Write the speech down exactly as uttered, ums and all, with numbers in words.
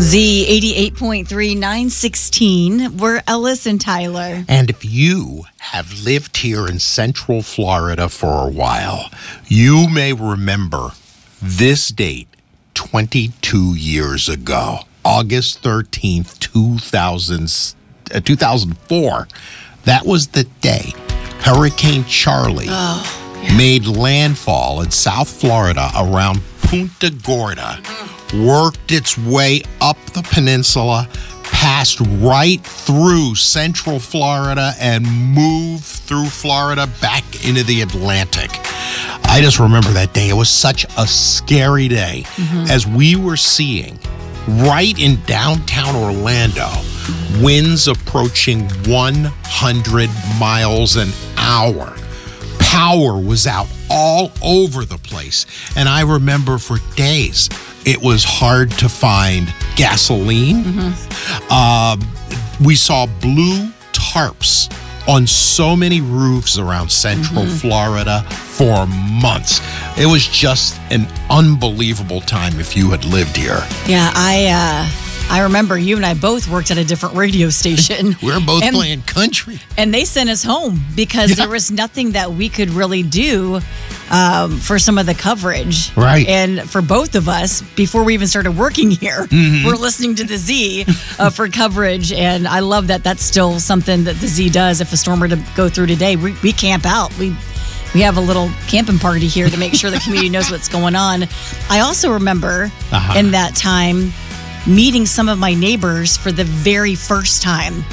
Z eighty-eight point three, nine sixteen. We're Ellis and Tyler. And if you have lived here in Central Florida for a while, you may remember this date twenty-two years ago, August thirteenth, two thousand, uh, two thousand four. That was the day Hurricane Charlie Oh, yeah. made landfall in South Florida around Punta Gorda, worked its way up the peninsula, passed right through Central Florida, and moved through Florida back into the Atlantic. I just remember that day. It was such a scary day Mm-hmm. as we were seeing right in downtown Orlando winds approaching one hundred miles an hour. Power was out all over the place. And I remember for days, it was hard to find gasoline. Mm-hmm. Um, we saw blue tarps on so many roofs around Central Mm-hmm. Florida for months. It was just an unbelievable time if you had lived here. Yeah, I uh, I remember you and I both worked at a different radio station. We were both And- playing country. And they sent us home because Yeah. there was nothing that we could really do um, for some of the coverage. Right. And for both of us, before we even started working here, Mm-hmm. we're listening to the Z uh, for coverage. And I love that that's still something that the Z does. If a storm were to go through today, we, we camp out. We we have a little camping party here to make sure the community knows what's going on. I also remember Uh-huh. in that time meeting some of my neighbors for the very first time.